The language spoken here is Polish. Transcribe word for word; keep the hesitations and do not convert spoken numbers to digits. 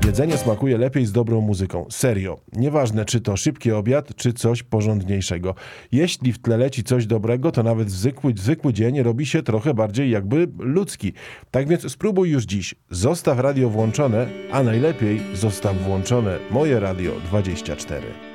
Jedzenie smakuje lepiej z dobrą muzyką. Serio. Nieważne, czy to szybki obiad, czy coś porządniejszego. Jeśli w tle leci coś dobrego, to nawet zwykły, zwykły dzień robi się trochę bardziej jakby ludzki. Tak więc spróbuj już dziś. Zostaw radio włączone, a najlepiej zostaw włączone Moje Radio dwadzieścia cztery.